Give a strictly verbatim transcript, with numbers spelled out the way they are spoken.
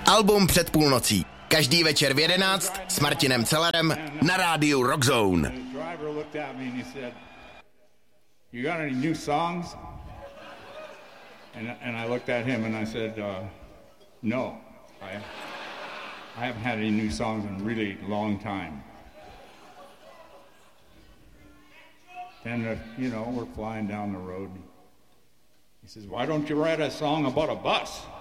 Album před půlnocí. Každý večer v jedenáct s Martinem Cellerem na rádiu Rockzone. You got any new songs? And, and I looked at him and I said, uh, no, I, I haven't had any new songs in a really long time. And, uh, you know, we're flying down the road. He says, why don't you write a song about a bus?